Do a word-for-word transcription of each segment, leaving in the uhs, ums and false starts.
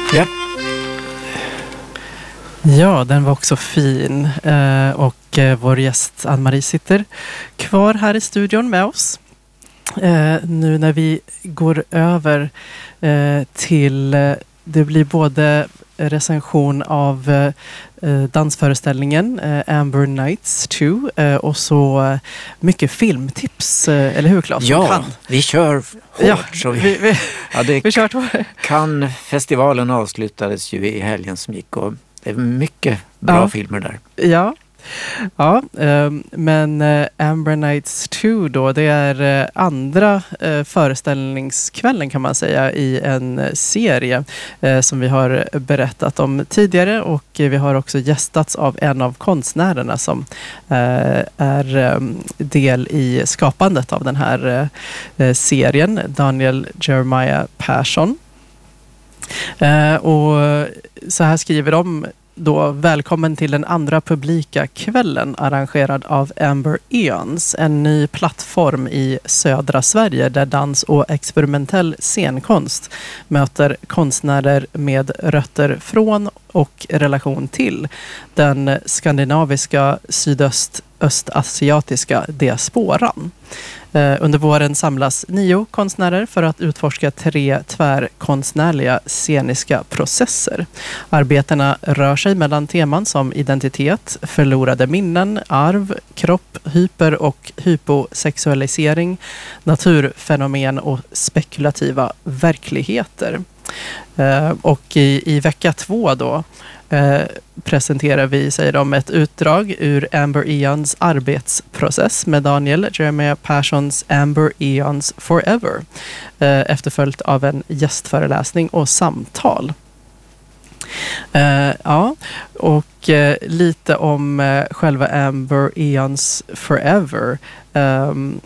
Ja. Ja, den var också fin. Eh, och eh, vår gäst Ann-Marie sitter kvar här i studion med oss. Eh, nu när vi går över eh, till, eh, det blir både recension av eh, dansföreställningen eh, Amber Nights två eh, och så eh, mycket filmtips, eh, eller hur Claes? Ja, kan. vi kör hårt. Ja, så vi, vi, vi, ja, det vi kör hårt. Cannes-festivalen avslutades ju i helgen som gick och det är mycket bra ja. filmer där. Ja. Ja, eh, men eh, Amber Nights två då, det är eh, andra eh, föreställningskvällen kan man säga i en eh, serie eh, som vi har berättat om tidigare, och eh, vi har också gästats av en av konstnärerna som eh, är eh, del i skapandet av den här eh, serien, Daniel Jeremiah Persson. Eh, och så här skriver de då: välkommen till den andra publika kvällen arrangerad av Amber Eons, en ny plattform i södra Sverige där dans och experimentell scenkonst möter konstnärer med rötter från och relation till den skandinaviska sydöst-östasiatiska diasporan. Under våren samlas nio konstnärer för att utforska tre tvärkonstnärliga sceniska processer. Arbetena rör sig mellan teman som identitet, förlorade minnen, arv, kropp, hyper- och hyposexualisering, naturfenomen och spekulativa verkligheter. Och i, i vecka två då Eh, presenterar vi, säger de, ett utdrag ur Amber Eons arbetsprocess med Daniel Jeremiah Perssons Amber Eons Forever, eh, efterföljt av en gästföreläsning och samtal. Eh, ja, och eh, lite om eh, själva Amber Eons Forever. Um,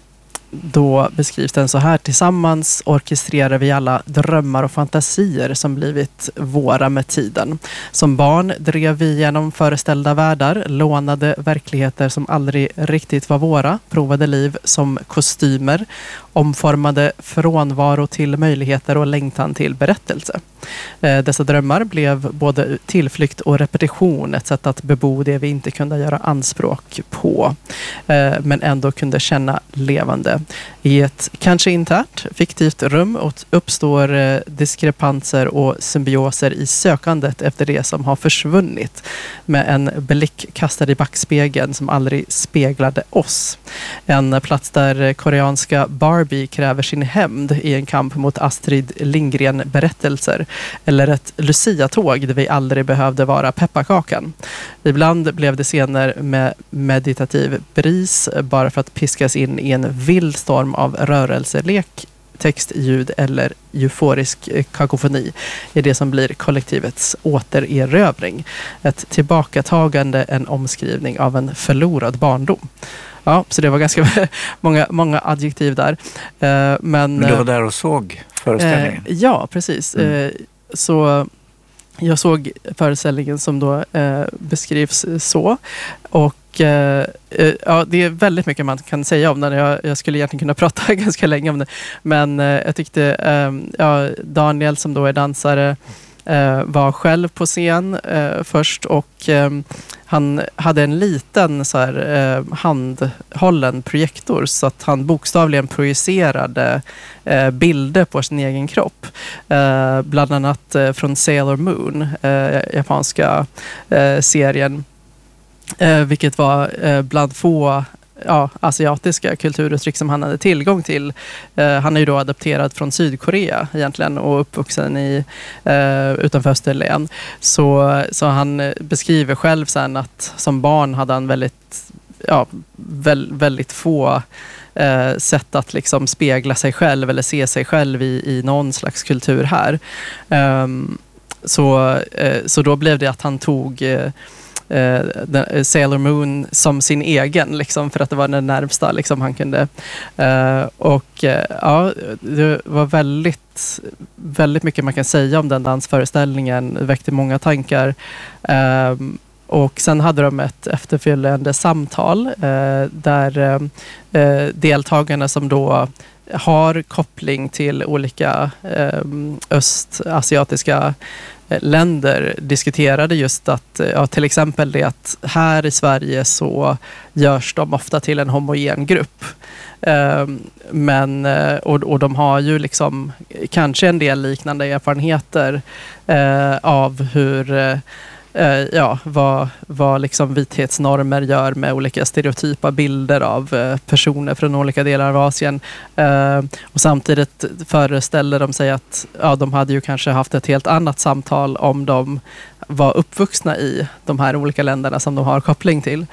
Då beskrivs den så här: tillsammans orkestrerar vi alla drömmar och fantasier som blivit våra med tiden. Som barn drev vi genom föreställda världar, lånade verkligheter som aldrig riktigt var våra, provade liv som kostymer, omformade frånvaro till möjligheter och längtan till berättelse. Eh, dessa drömmar blev både tillflykt och repetition, ett sätt att bebo det vi inte kunde göra anspråk på, eh, men ändå kunde känna levande. I ett kanske internt, fiktivt rum uppstår eh, diskrepanser och symbioser i sökandet efter det som har försvunnit, med en blick kastad i backspegeln som aldrig speglade oss. En plats där koreanska Barbie kräver sin hämnd i en kamp mot Astrid Lindgren-berättelser, eller ett Lucia-tåg där vi aldrig behövde vara pepparkakan. Ibland blev det scener med meditativ bris bara för att piskas in i en vild storm av rörelselek, text, ljud eller euforisk kakofoni i det som blir kollektivets återerövring. Ett tillbakatagande, en omskrivning av en förlorad barndom. Ja, så det var ganska många, många adjektiv där. Uh, men, men du var där och såg föreställningen? Uh, ja, precis. Mm. Uh, så jag såg föreställningen som då uh, beskrivs så. Och uh, uh, ja, det är väldigt mycket man kan säga om den. Jag, jag skulle egentligen kunna prata ganska länge om det. Men uh, jag tyckte um, ja, Daniel, som då är dansare, uh, var själv på scen uh, först, och um, han hade en liten så här, eh, handhållen projektor, så att han bokstavligen projicerade eh, bilder på sin egen kropp. Eh, bland annat eh, från Sailor Moon, eh, japanska eh, serien. Eh, vilket var eh, bland få ja, asiatiska kulturuttryck som han hade tillgång till. Uh, han är ju då adopterad från Sydkorea egentligen och uppvuxen i, uh, utanför Österlen. Så, så han beskriver själv sen att som barn hade han väldigt, ja, väl, väldigt få uh, sätt att liksom spegla sig själv eller se sig själv i, i någon slags kultur här. Um, så, uh, så då blev det att han tog uh, Uh, den, Sailor Moon som sin egen, liksom, för att det var den närmsta liksom, han kunde. Uh, och uh, ja, det var väldigt, väldigt mycket man kan säga om den dansföreställningen. Det väckte många tankar. Uh, och sen hade de ett efterföljande samtal uh, där uh, deltagarna som då har koppling till olika uh, östasiatiska länder diskuterade just att, ja, till exempel det att här i Sverige så görs de ofta till en homogen grupp. Men, och, och de har ju liksom kanske en del liknande erfarenheter eh, av hur eh, ja, vad, vad liksom vithetsnormer gör med olika stereotypa bilder av eh, personer från olika delar av Asien. Eh, och samtidigt föreställer de sig att ja, de hade ju kanske haft ett helt annat samtal om de var uppvuxna i de här olika länderna som de har koppling till.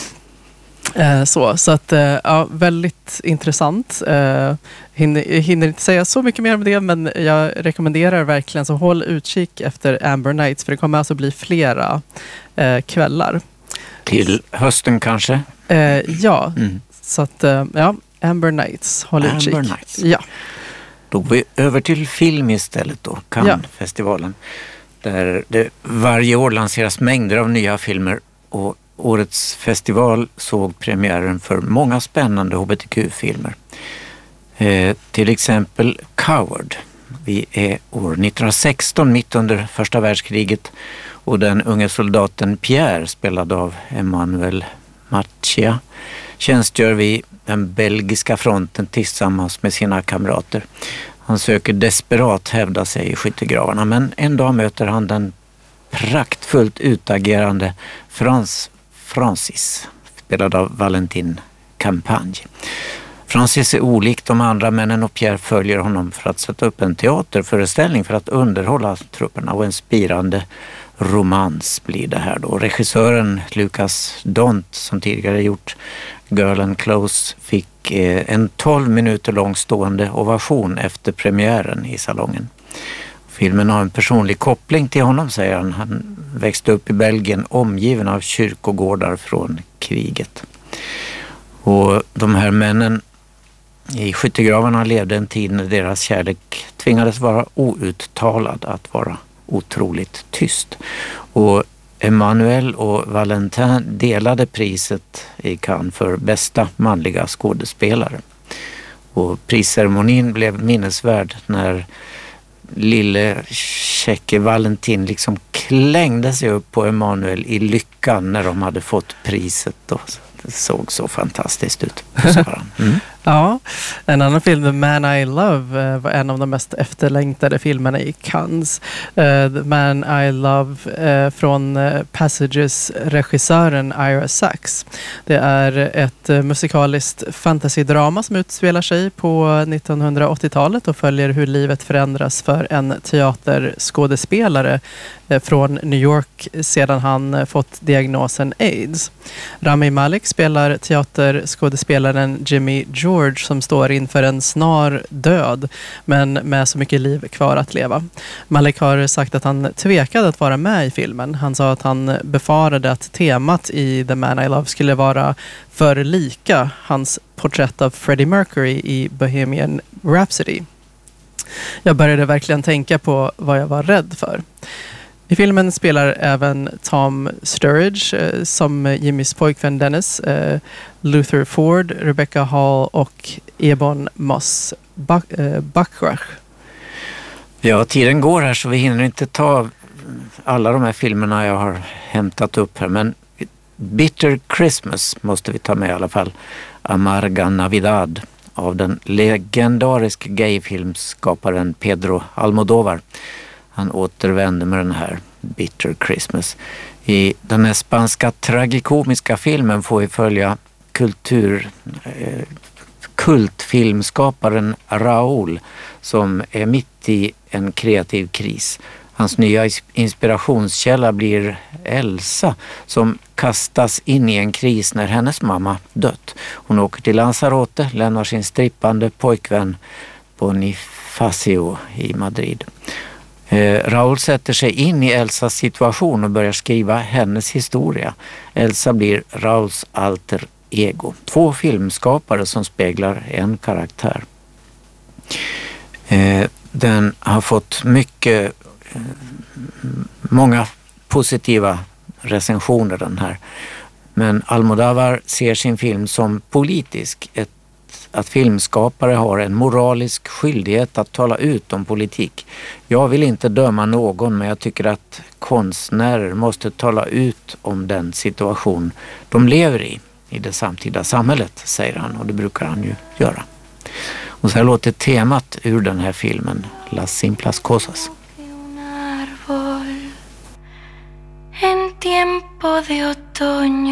Eh, så, så att, eh, ja, väldigt intressant. Eh, hinner, hinner inte säga så mycket mer om det, men jag rekommenderar verkligen, så håll utkik efter Amber Nights, för det kommer alltså bli flera eh, kvällar. Till hösten kanske? Eh, ja, mm. så att, eh, ja, Amber Nights, håll Amber utkik. Nights. Ja. Då går vi över till film istället då, Cannes-festivalen. Där det varje år lanseras mängder av nya filmer, och årets festival såg premiären för många spännande H B T Q-filmer. Eh, till exempel Coward. Vi är år nittonhundrasexton, mitt under första världskriget, och den unge soldaten Pierre, spelad av Emmanuel Macchia, tjänstgör vid den belgiska fronten tillsammans med sina kamrater. Han söker desperat hävda sig i skyttegravarna, men en dag möter han den praktfullt utagerande Frans Francis, spelad av Valentin Campagne. Francis är olik de andra männen, och Pierre följer honom för att sätta upp en teaterföreställning för att underhålla trupperna, och en spirande romans blir det här då. Regissören Lucas Dont, som tidigare gjort Girl and Close, fick eh, en tolv minuter lång stående ovation efter premiären i salongen. Filmen har en personlig koppling till honom, säger han. Han växte upp i Belgien omgiven av kyrkogårdar från kriget. Och de här männen i skyttegravarna levde en tid när deras kärlek tvingades vara outtalad, att vara otroligt tyst. Och Emmanuel och Valentin delade priset i Cannes för bästa manliga skådespelare. Och prisceremonin blev minnesvärd när lille tjecke Valentin liksom klängde sig upp på Emmanuel i lyckan när de hade fått priset. Då. Det såg så fantastiskt ut. Mm. Ja, en annan film, The Man I Love, var en av de mest efterlängtade filmerna i Cannes. Uh, The Man I Love uh, från uh, Passages-regissören Ira Sachs. Det är ett uh, musikaliskt fantasydrama som utspelar sig på nittonhundraåttiotalet och följer hur livet förändras för en teaterskådespelare uh, från New York sedan han uh, fått diagnosen AIDS. Rami Malek spelar teaterskådespelaren Jimmy George som står inför en snar död, men med så mycket liv kvar att leva. Malek har sagt att han tvekade att vara med i filmen. Han sa att han befarade att temat i The Man I Love skulle vara för lika hans porträtt av Freddie Mercury i Bohemian Rhapsody. Jag började verkligen tänka på vad jag var rädd för. I filmen spelar även Tom Sturridge eh, som Jimmys pojkvän Dennis, eh, Luther Ford, Rebecca Hall och Ebon Moss Bachrach. Ja, tiden går här så vi hinner inte ta alla de här filmerna jag har hämtat upp här, men Bitter Christmas måste vi ta med i alla fall. Amarga Navidad av den legendariska gayfilmskaparen Pedro Almodóvar. Han återvänder med den här Bitter Christmas. I den här spanska tragikomiska filmen får vi följa kultur, eh, kultfilmskaparen Raúl som är mitt i en kreativ kris. Hans nya inspirationskälla blir Elsa som kastas in i en kris när hennes mamma dött. Hon åker till Lanzarote, lämnar sin strippande pojkvän Bonifacio i Madrid. Eh, Raúl sätter sig in i Elsas situation och börjar skriva hennes historia. Elsa blir Raúls alter ego. Två filmskapare som speglar en karaktär. Eh, den har fått mycket, eh, många positiva recensioner den här. Men Almodóvar ser sin film som politisk. Ett att, att filmskapare har en moralisk skyldighet att tala ut om politik. Jag vill inte döma någon, men jag tycker att konstnärer måste tala ut om den situation de lever i, i det samtida samhället, säger han, och det brukar han ju göra. Och så här låter temat ur den här filmen, Las Simplas Cosas. En tiempo de otoño